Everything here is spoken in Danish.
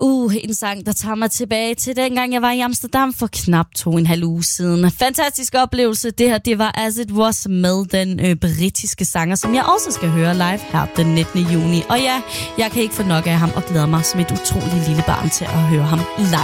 En sang, der tager mig tilbage til dengang, jeg var i Amsterdam for knap 2,5 uger siden. Fantastisk oplevelse. Det her, det var As It Was med den britiske sanger, som jeg også skal høre live her den 19. juni. Og ja, jeg kan ikke få nok af ham og glæder mig som et utroligt lille barn til at høre ham live.